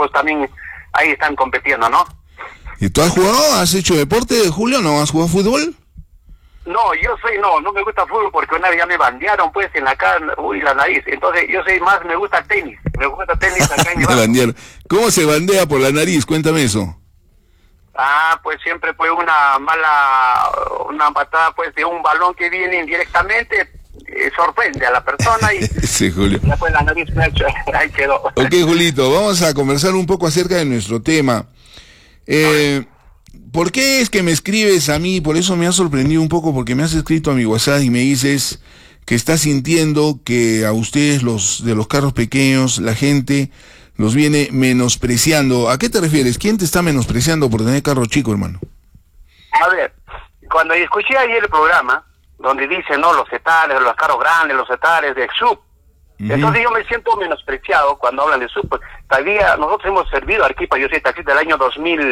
equipos también ahí están compitiendo, ¿no? ¿Y tú has jugado? ¿Has hecho deporte, Julio? ¿No has jugado fútbol? No, no me gusta fútbol porque una vez ya me bandearon pues en la cara, la nariz. Entonces me gusta tenis acá en mi barrio. ¿Cómo se bandea por la nariz? Cuéntame eso. Pues siempre pues una patada pues de un balón que viene indirectamente, sorprende a la persona y sí, Julio. Después la nariz me ha hecho, ahí quedó. Ok, Julito, vamos a conversar un poco acerca de nuestro tema. ¿Por qué es que me escribes a mí? Por eso me ha sorprendido un poco, porque me has escrito a mi WhatsApp y me dices que estás sintiendo que a ustedes, los de los carros pequeños, la gente los viene menospreciando. ¿A qué te refieres? ¿Quién te está menospreciando por tener carro chico, hermano? A ver, cuando escuché ayer el programa, donde dice, no, los Cetares, los carros grandes, los Cetares de SUV, entonces yo me siento menospreciado cuando hablan de SUV. Todavía nosotros hemos servido a Arequipa, yo soy taxista del año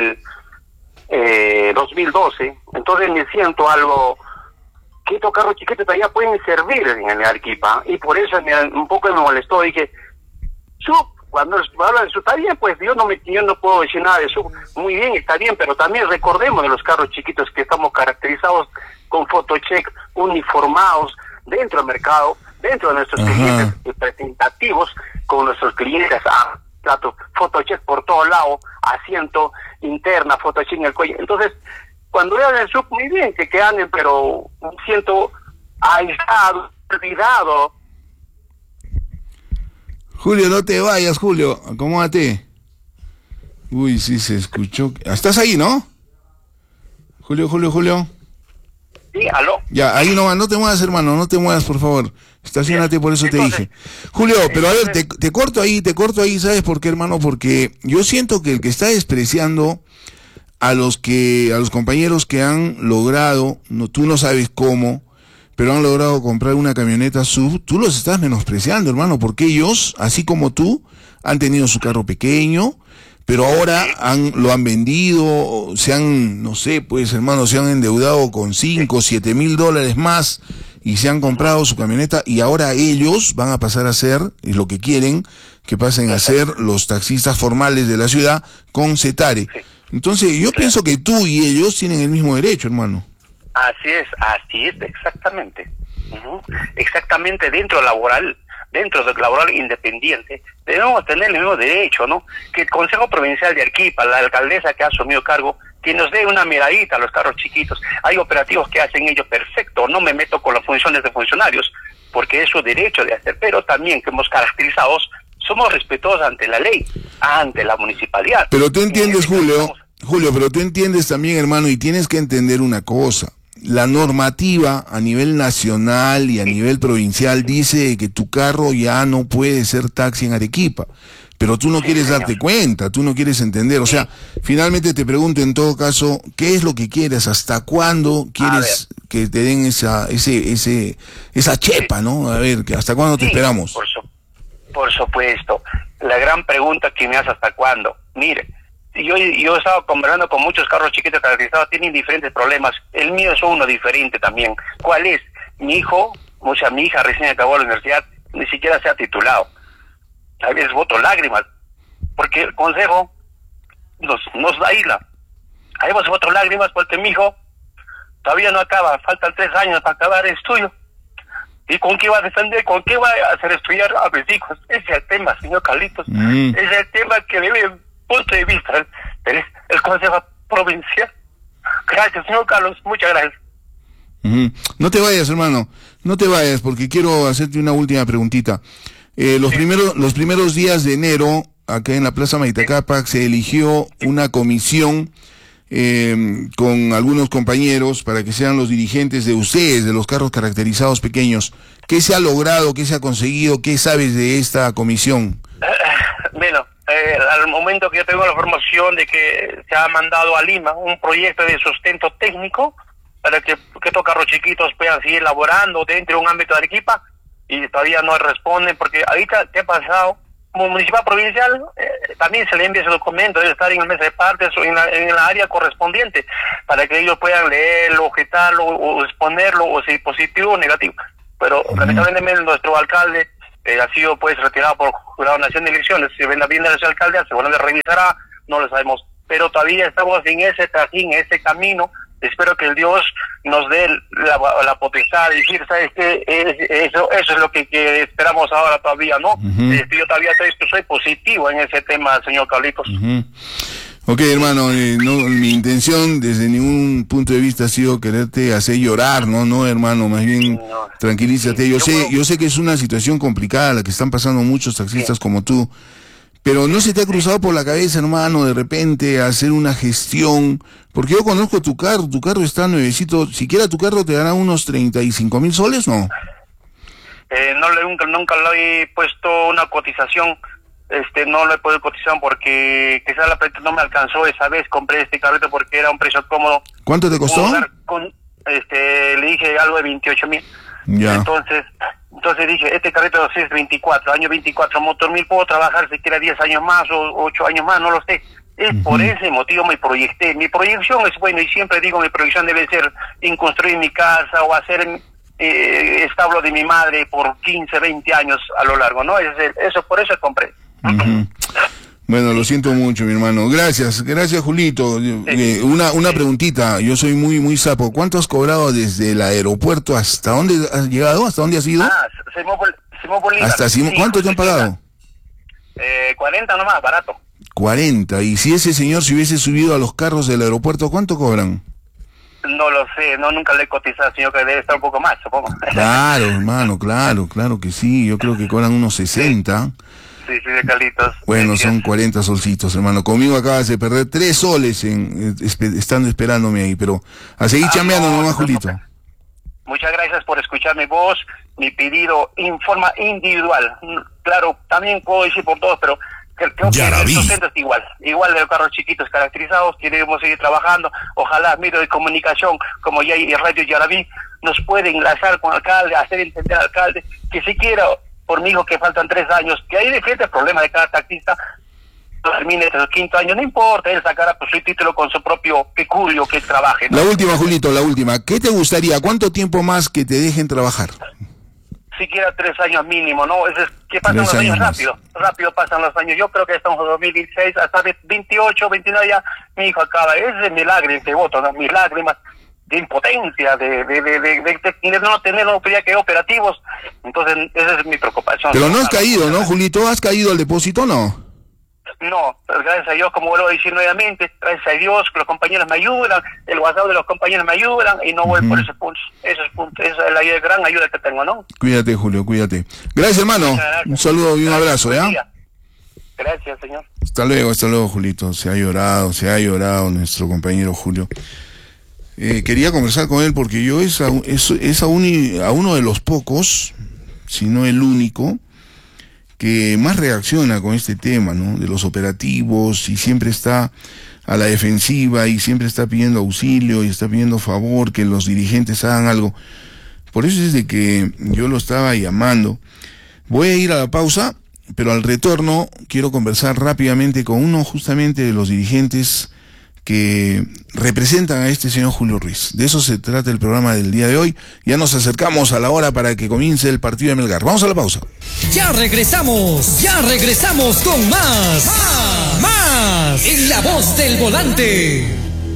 2012, entonces me siento algo, que estos carros chiquitos todavía pueden servir en Arequipa, y por eso un poco me molestó. Dije, SUV, cuando hablan de SUV, está bien, pues yo no puedo decir nada de SUV, muy bien, está bien, pero también recordemos de los carros chiquitos que estamos caracterizados con photocheck, uniformados dentro del mercado, dentro de nuestros clientes representativos, con nuestros clientes plato, photocheck por todo lado, asiento interna, photocheck en el cuello. Entonces, cuando vean el SUV, muy bien que anden, pero me siento aislado, olvidado. Julio, no te vayas, Julio, acomódate. Uy, sí se escuchó. ¿Estás ahí, no? Julio. Sí, aló. Ya, ahí no te muevas, hermano, no te muevas, por favor. Estacionate, por eso entonces, te dije. Julio, pero a ver, te corto ahí, ¿sabes por qué, hermano? Porque yo siento que el que está despreciando a los compañeros que han logrado, tú no sabes cómo, pero han logrado comprar una camioneta SUV, tú los estás menospreciando, hermano, porque ellos, así como tú, han tenido su carro pequeño, pero ahora lo han vendido, se han endeudado con 5, 7 mil dólares más y se han comprado su camioneta, y ahora ellos van a pasar a ser, y lo que quieren, que pasen a ser los taxistas formales de la ciudad con Cetare. Entonces yo pienso que tú y ellos tienen el mismo derecho, hermano. Así es, exactamente. Exactamente, dentro del laboral independiente, debemos tener el mismo derecho, ¿no? Que el Consejo Provincial de Arequipa, la alcaldesa que ha asumido cargo, que nos dé una miradita a los carros chiquitos. Hay operativos que hacen ellos perfecto, no me meto con las funciones de funcionarios, porque es su derecho de hacer, pero también que hemos caracterizados, somos respetuosos ante la ley, ante la municipalidad. Pero tú entiendes, Julio, pero tú entiendes también, hermano, y tienes que entender una cosa. La normativa a nivel nacional y a nivel provincial dice que tu carro ya no puede ser taxi en Arequipa, pero tú no quieres darte cuenta, tú no quieres entender. O sea, finalmente te pregunto en todo caso, ¿qué es lo que quieres? ¿Hasta cuándo quieres que te den esa chepa, no? A ver, ¿hasta cuándo te esperamos? Por supuesto. La gran pregunta que me hace, ¿hasta cuándo? Mire, yo he estado conversando con muchos carros chiquitos caracterizados, tienen diferentes problemas. El mío es uno diferente también. ¿Cuál es? Mi hija recién acabó la universidad, ni siquiera se ha titulado. A veces boto lágrimas, porque el consejo nos aísla. A veces boto lágrimas porque mi hijo todavía no acaba, faltan 3 años para acabar el estudio. ¿Y con qué va a defender? ¿Con qué va a hacer estudiar a mis hijos? Ese es el tema, señor Carlitos. Ese es el tema que debe, punto de vista, el Consejo Provincial. Gracias, señor Carlos, muchas gracias. No te vayas, hermano, no te vayas, porque quiero hacerte una última preguntita. Los primeros días de enero, acá en la Plaza Maitacapac, se eligió una comisión con algunos compañeros para que sean los dirigentes de ustedes, de los carros caracterizados pequeños. ¿Qué se ha logrado, qué se ha conseguido, qué sabes de esta comisión? Bueno, al momento que yo tengo la información de que se ha mandado a Lima un proyecto de sustento técnico para que estos carros chiquitos puedan seguir laborando dentro de un ámbito de Arequipa, y todavía no responden, porque ahorita, ¿qué ha pasado? Como municipal provincial, también se le envía ese documento, debe estar en el mesa de partes o en la área correspondiente, para que ellos puedan leerlo, objetarlo, o exponerlo, o si positivo o negativo. Pero lamentablemente nuestro alcalde ha sido pues retirado por Jurado Nacional de Elecciones. Si viene el señor alcalde, seguramente revisará, no lo sabemos, pero todavía estamos en ese trajín, en ese camino. Espero que el Dios nos dé la potestad de decir, ¿sabes qué? Eso es lo que esperamos ahora todavía, ¿no? Yo todavía soy positivo en ese tema, señor Carlitos. Ok, hermano, mi intención desde ningún punto de vista ha sido quererte hacer llorar, no, hermano, más bien tranquilízate. Yo sé que es una situación complicada la que están pasando muchos taxistas como tú, pero ¿no se te ha cruzado por la cabeza, hermano, de repente hacer una gestión? Porque yo conozco tu carro está nuevecito, siquiera tu carro te dará unos 35,000 soles, ¿no? Nunca le he puesto una cotización, no le he podido cotizar porque quizás la plata no me alcanzó esa vez, compré este carrito porque era un precio cómodo. ¿Cuánto te costó? Le dije algo de 28,000. Ya. Entonces dije, este carrito es 24, año 24, motor 1000, puedo trabajar si quiera 10 años más o 8 años más, no lo sé. Es por ese motivo me proyecté. Mi proyección es bueno y siempre digo, mi proyección debe ser en construir mi casa o hacer establo de mi madre por 15, 20 años a lo largo, ¿no? Eso por eso compré. Bueno, lo siento mucho, mi hermano. Gracias, Julito. Una preguntita, yo soy muy sapo. ¿Cuánto has cobrado desde el aeropuerto? ¿Hasta dónde has llegado? ¿Hasta dónde has ido? Simón Bolívar. ¿Cuánto te han pagado? 40 nomás, barato. 40. ¿Y si ese señor se hubiese subido a los carros del aeropuerto, cuánto cobran? No lo sé, nunca le he cotizado, señor, que debe estar un poco más, supongo. Claro, hermano, claro que sí. Yo creo que cobran unos 60. Sí, de Carlitos. Bueno, son 40 solcitos, hermano. Conmigo acabas de perder 3 soles estando esperándome ahí, pero a seguir chambeando nomás, Julito. Muchas gracias por escuchar mi voz, mi pedido en forma individual. Claro, también puedo decir por todos, pero creo que el centro es igual de los carros chiquitos caracterizados. Queremos seguir trabajando. Ojalá medio de comunicación como ya hay Radio Yaraví nos puede enlazar con el alcalde, hacer entender al alcalde que siquiera por mi hijo que faltan 3 años, que hay diferentes problemas de cada taxista, termine el 5º año, no importa, él sacará pues, su título con su propio peculio que trabaje, ¿no? La última, Julito, ¿qué te gustaría? ¿Cuánto tiempo más que te dejen trabajar? Siquiera 3 años mínimo, ¿no? Es que pasan los años rápido pasan los años. Yo creo que estamos en 2016, hasta 28, 29 ya mi hijo acaba. Ese es mi lágrima que voto, ¿no? Mis lágrimas de impotencia, de no tener operativos. Entonces, esa es mi preocupación. Pero no has caído, ¿no, Julito? ¿Has caído al depósito o no? No, gracias a Dios, como vuelvo a decir nuevamente, gracias a Dios que los compañeros me ayudan, el WhatsApp de los compañeros me ayudan y no voy por ese punto. Esa es la gran ayuda que tengo, ¿no? Cuídate, Julio, cuídate. Gracias, hermano. Un saludo y un abrazo, ¿ya? Gracias, señor. Hasta luego, Julito. Se ha llorado nuestro compañero Julio. Quería conversar con él porque yo es a uno de los pocos, si no el único, que más reacciona con este tema, ¿no? De los operativos, y siempre está a la defensiva y siempre está pidiendo auxilio y está pidiendo favor que los dirigentes hagan algo. Por eso es de que yo lo estaba llamando. Voy a ir a la pausa, pero al retorno quiero conversar rápidamente con uno justamente de los dirigentes que representan a este señor Julio Ruiz. De eso se trata el programa del día de hoy. Ya nos acercamos a la hora para que comience el partido de Melgar. Vamos a la pausa. Ya regresamos con más en La Voz del Volante.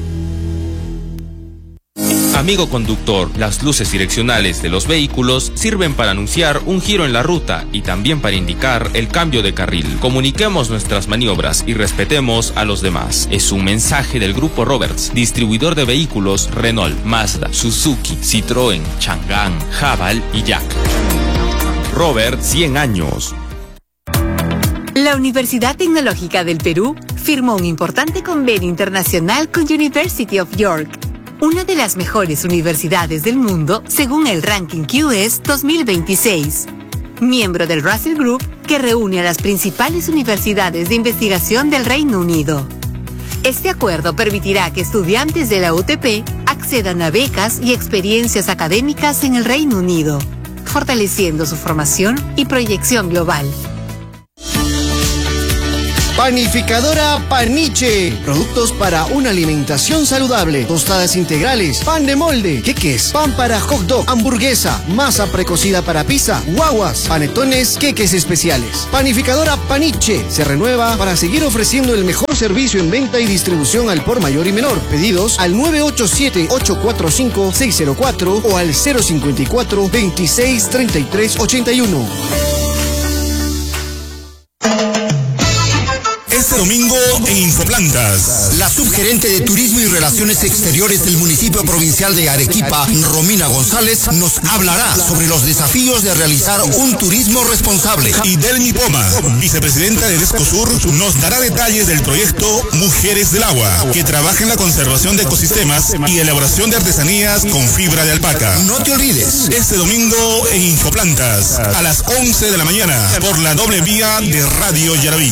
Amigo conductor, las luces direccionales de los vehículos sirven para anunciar un giro en la ruta y también para indicar el cambio de carril. Comuniquemos nuestras maniobras y respetemos a los demás. Es un mensaje del Grupo Roberts, distribuidor de vehículos Renault, Mazda, Suzuki, Citroën, Chang'an, Haval y Jack. Robert, 100 años. La Universidad Tecnológica del Perú firmó un importante convenio internacional con University of York, una de las mejores universidades del mundo según el ranking QS 2026, miembro del Russell Group que reúne a las principales universidades de investigación del Reino Unido. Este acuerdo permitirá que estudiantes de la UTP accedan a becas y experiencias académicas en el Reino Unido, fortaleciendo su formación y proyección global. Panificadora Paniche. Productos para una alimentación saludable. Tostadas integrales, pan de molde, queques, pan para hot dog, hamburguesa, masa precocida para pizza, guaguas, panetones, queques especiales. Panificadora Paniche se renueva para seguir ofreciendo el mejor servicio en venta y distribución al por mayor y menor. Pedidos al 987-845-604 o al 054-263381. Este domingo en Infoplantas, la subgerente de Turismo y Relaciones Exteriores del municipio provincial de Arequipa, Romina González, nos hablará sobre los desafíos de realizar un turismo responsable. Y Delmi Poma, vicepresidenta de Descosur, nos dará detalles del proyecto Mujeres del Agua, que trabaja en la conservación de ecosistemas y elaboración de artesanías con fibra de alpaca. No te olvides, este domingo en Infoplantas, a las 11 de la mañana, por la doble vía de Radio Yaraví.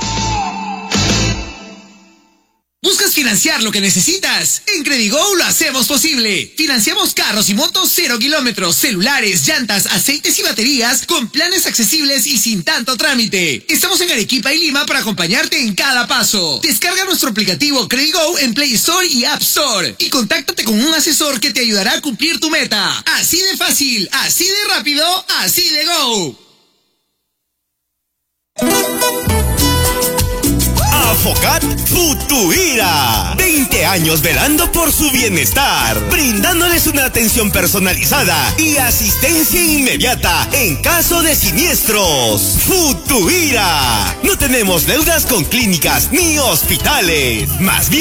¿Buscas financiar lo que necesitas? En Credigo lo hacemos posible. Financiamos carros y motos 0 kilómetros, celulares, llantas, aceites y baterías con planes accesibles y sin tanto trámite. Estamos en Arequipa y Lima para acompañarte en cada paso. Descarga nuestro aplicativo Credigo en Play Store y App Store y contáctate con un asesor que te ayudará a cumplir tu meta. Así de fácil, así de rápido, así de go. Afocat Futuira, 20 años velando por su bienestar, brindándoles una atención personalizada y asistencia inmediata en caso de siniestros. Futuira, no tenemos deudas con clínicas ni hospitales, más bien